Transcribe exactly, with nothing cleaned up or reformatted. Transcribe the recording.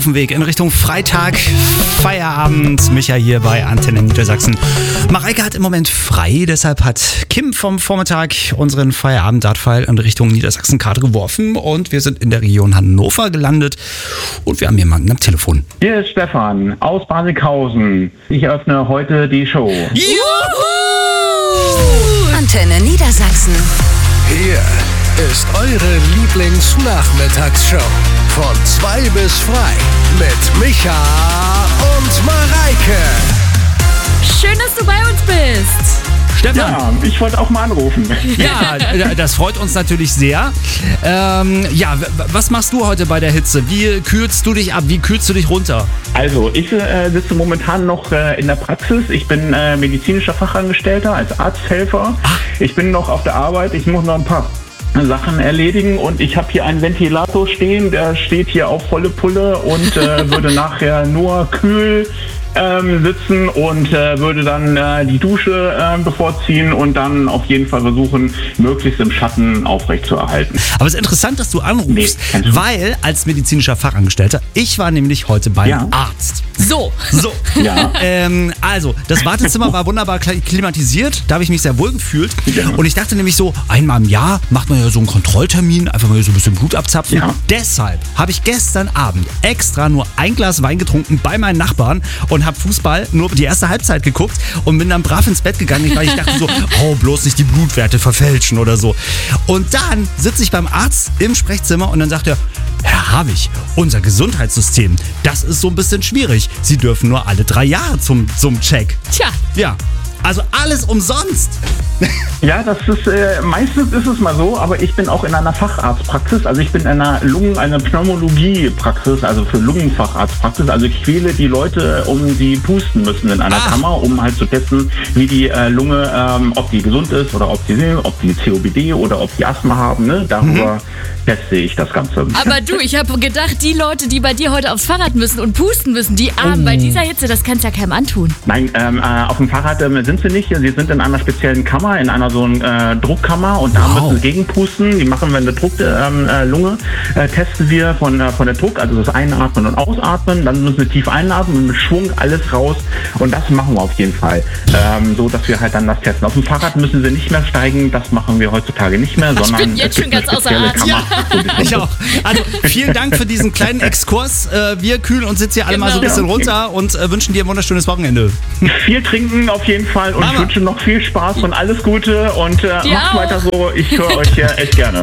auf dem Weg in Richtung Freitag, Feierabend. Micha hier bei Antenne Niedersachsen. Mareike hat im Moment frei, deshalb hat Kim vom Vormittag unseren Feierabend-Dartpfeil in Richtung Niedersachsen-Karte geworfen und wir sind in der Region Hannover gelandet und wir haben jemanden am Telefon. Hier ist Stefan aus Barsighausen. Ich eröffne heute die Show. Juhu! Antenne Niedersachsen. Hier ist eure Lieblingsnachmittagsshow. Von zwei bis frei mit Micha und Mareike. Schön, dass du bei uns bist. Stefan. Ja, ich wollte auch mal anrufen. Ja, das freut uns natürlich sehr. Ähm, ja, was machst du heute bei der Hitze? Wie kühlst du dich ab? Wie kühlst du dich runter? Also, ich äh, sitze momentan noch äh, in der Praxis. Ich bin äh, medizinischer Fachangestellter als Arzthelfer. Ach. Ich bin noch auf der Arbeit. Ich muss noch ein paar Sachen erledigen und ich habe hier einen Ventilator stehen, der steht hier auf volle Pulle und äh, würde nachher nur kühl ähm, sitzen und äh, würde dann äh, die Dusche äh, bevorziehen und dann auf jeden Fall versuchen, möglichst im Schatten aufrechtzuerhalten. Aber es ist interessant, dass du anrufst, Nee, weil als medizinischer Fachangestellter, ich war nämlich heute beim Ja. Arzt. So. So. Ja. Ähm, also, das Wartezimmer war wunderbar kli- klimatisiert, da habe ich mich sehr wohl gefühlt. Ja. Und ich dachte nämlich so, einmal im Jahr macht man ja so einen Kontrolltermin, einfach mal so ein bisschen Blut abzapfen. Ja. Deshalb habe ich gestern Abend extra nur ein Glas Wein getrunken bei meinen Nachbarn und habe Fußball nur die erste Halbzeit geguckt und bin dann brav ins Bett gegangen, weil ich dachte so, oh, bloß nicht die Blutwerte verfälschen oder so. Und dann sitze ich beim Arzt im Sprechzimmer und dann sagt er, Herr Havig, unser Gesundheitssystem, das ist so ein bisschen schwierig. Sie dürfen nur alle drei Jahre zum, zum Check. Tja. Ja, also alles umsonst. Ja, das ist äh, meistens ist es mal so, aber ich bin auch in einer Facharztpraxis, also ich bin in einer Lungen, einer Pneumologiepraxis, also für Lungenfacharztpraxis, also ich quäle die Leute, um sie pusten müssen in einer Ah. Kammer, um halt zu testen, wie die äh, Lunge, ähm, ob die gesund ist oder ob die, ob die C O P D oder ob die Asthma haben, ne? Darüber teste ich das Ganze. Aber du, ich habe gedacht, die Leute, die bei dir heute aufs Fahrrad müssen und pusten müssen, die Armen bei dieser Hitze, das kannst ja keinem antun. Nein, ähm, äh, auf dem Fahrrad ähm, sind sie nicht. Sie sind in einer speziellen Kammer, in einer so einer äh, Druckkammer und da Wow. müssen sie gegenpusten. Die machen wir eine Drucklunge, ähm, äh, Lunge, äh, testen wir von, äh, von der Druck, also das Einatmen und Ausatmen. Dann müssen wir tief einatmen und mit Schwung alles raus und das machen wir auf jeden Fall. Ähm, so, dass wir halt dann das testen. Auf dem Fahrrad müssen sie nicht mehr steigen, das machen wir heutzutage nicht mehr, sondern bin jetzt es gibt schon eine ganz außer spezielle Atem. Kammer. wo die- Ich auch. Also vielen Dank für diesen kleinen Exkurs. Äh, Wir kühlen uns jetzt hier alle mal so ein Genau. bisschen Ja. runter und äh, wünschen dir ein wunderschönes Wochenende. Viel trinken auf jeden Fall und Mama. ich wünsche noch viel Spaß und alles Gute und äh, Dir macht auch. weiter so. Ich höre euch hier echt gerne.